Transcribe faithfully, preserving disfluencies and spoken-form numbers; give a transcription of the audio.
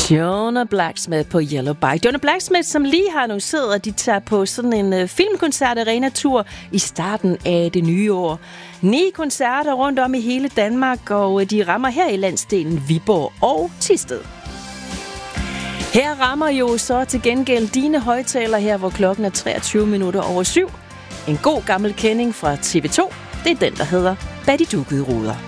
Jonah Blacksmith på Yellow Bike. Jonah Blacksmith, som lige har annonceret, at de tager på sådan en uh, filmkoncert-arena-tur i starten af det nye år. Ni koncerter rundt om i hele Danmark, og uh, de rammer her i landsdelen Viborg og Thisted. Her rammer jo så til gengæld dine højtaler her, hvor klokken er treogtyve minutter over syv. En god gammel kending fra T V to. Det er den, der hedder Bag de dukkede ruder.